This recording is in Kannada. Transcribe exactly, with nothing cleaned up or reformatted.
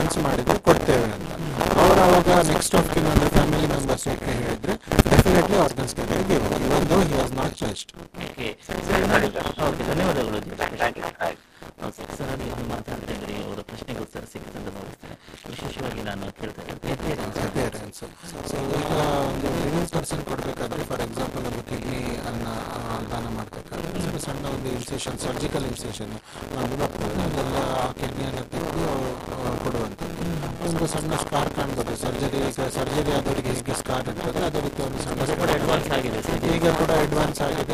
ಕನ್ವಿನ್ಸ್ ಮಾಡಿದ್ರೆ ಕೊಡ್ತೇವೆ ಅಂತ. ಅವರು ಅವಾಗ ನೆಕ್ಸ್ಟ್ ಆಫ್ ಕಿನ್ ಅಂದರೆ ಫ್ಯಾಮಿಲಿ ಮೆಂಬರ್ಸ್ ಹೇಳಿದ್ರೆ definitely organs can be given ಇವನ್ ದೋ he was not just. Okay okay ಧನ್ಯವಾದಗಳು ಓಕೆ ಸರ್, ನೀವು ಮಾತಾಡ್ತಾ ಇದ್ರಿ, ಅವರ ಪ್ರಶ್ನೆಗೆ ಉತ್ತರ ಸಿಗುತ್ತೆ ಅಂತ ಭಾವಿಸ್ತೇನೆ. ವಿಶೇಷವಾಗಿ ನಾನು ಕೇಳ್ತಾ ಇದ್ದೇನೆ ಪೇರೆಂಟ್ಸ್. ಸೊ ಈಗ ಒಂದು ಲಿವಿಂಗ್ ಪರ್ಸನ್ ಕೊಡಬೇಕಾದ್ರೆ ಫಾರ್ ಎಕ್ಸಾಂಪಲ್ ಒಂದು ಕಿಡ್ನಿ ಅನ್ನ ದಾನ ಮಾಡಬೇಕಾದ್ರೆ ಸಣ್ಣ ಸಣ್ಣ ಒಂದು ಇನ್ಸೇಷನ್, ಸರ್ಜಿಕಲ್ ಇನ್ಸೇಷನ್ ಅದೆಲ್ಲ ಆ ಕಿಡ್ನಿಯನ್ನು ತೆಗೆದು ಕೊಡುವಂಥದ್ದು. ಒಂದು ಸಣ್ಣ ಸ್ಕಾರ್ ಕಾಣ್ಬೋದು, ಸರ್ಜರಿ ಈಗ ಸರ್ಜರಿ ಆದವರಿಗೆ ಹೇಗೆ ಸ್ಕಾರ್ ಇರ್ತದೆ ಅದೇ ರೀತಿ ಒಂದು ಸಣ್ಣ ಅಡ್ವಾನ್ಸ್ ಆಗಿದೆ ಈಗ ಕೂಡ ಅಡ್ವಾನ್ಸ್ ಆಗಿದೆ.